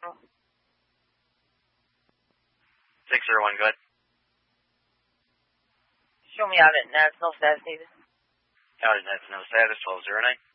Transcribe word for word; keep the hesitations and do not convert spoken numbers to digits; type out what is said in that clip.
six zero one, go ahead. Show me out at Nats, no status needed. Out at Nats, no status, twelve zero nine.